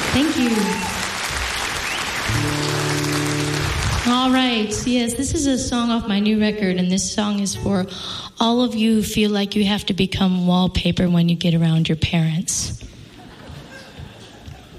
Thank you. All right. Yes, this is a song off my new record, and this song is for all of you who feel like you have to become wallpaper when you get around your parents.